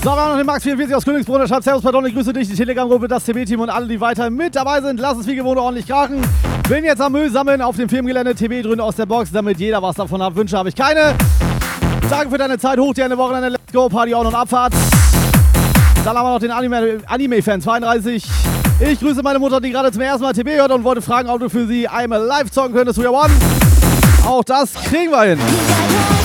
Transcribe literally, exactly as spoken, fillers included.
So, wir haben noch den Max vierundvierzig aus Königsbrunn, der schreibt Servus, pardon, ich grüße dich, die Telegram-Gruppe, das T B-Team und alle, die weiter mit dabei sind. Lass es wie gewohnt ordentlich krachen. Bin jetzt am Müll sammeln auf dem Firmengelände, T B drüben aus der Box, damit jeder was davon hat. Wünsche habe ich keine. Danke für deine Zeit, hoch dir eine Wochenende, Let's Go, Party auch noch Abfahrt. Dann haben wir noch den Anime- Anime-Fan zweiunddreißig. Ich grüße meine Mutter, die gerade zum ersten Mal T B hört und wollte fragen, ob du für sie I'm Alive zocken könntest. We are one. Auch das kriegen wir hin.